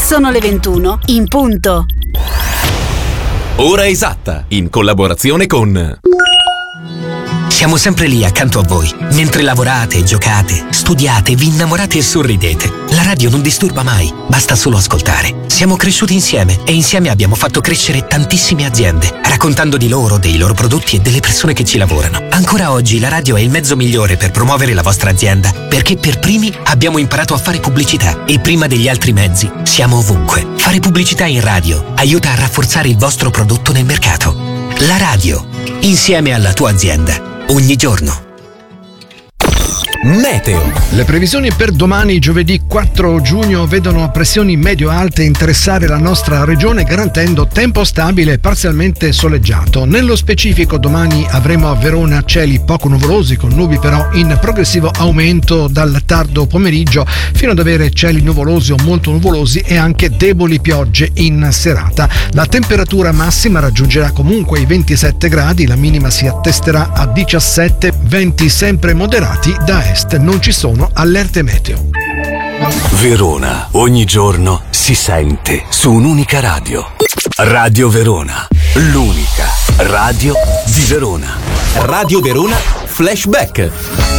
Sono le 21 in punto. Ora esatta, in collaborazione con... Siamo sempre lì accanto a voi, mentre lavorate, giocate, studiate, vi innamorate e sorridete. La radio non disturba mai, basta solo ascoltare. Siamo cresciuti insieme e insieme abbiamo fatto crescere tantissime aziende, raccontando di loro, dei loro prodotti e delle persone che ci lavorano. Ancora oggi la radio è il mezzo migliore per promuovere la vostra azienda, perché per primi abbiamo imparato a fare pubblicità e prima degli altri mezzi siamo ovunque. Fare pubblicità in radio aiuta a rafforzare il vostro prodotto nel mercato. La radio, insieme alla tua azienda. Ogni giorno. Meteo. Le previsioni per domani, giovedì 4 giugno, vedono pressioni medio-alte interessare la nostra regione, garantendo tempo stabile e parzialmente soleggiato. Nello specifico, domani avremo a Verona cieli poco nuvolosi, con nubi però in progressivo aumento dal tardo pomeriggio, fino ad avere cieli nuvolosi o molto nuvolosi e anche deboli piogge in serata. La temperatura massima raggiungerà comunque i 27 gradi, la minima si attesterà a 17, venti sempre moderati da est. Non ci sono allerte meteo. Verona, ogni giorno si sente su un'unica radio. Radio Verona, l'unica radio di Verona. Radio Verona Flashback.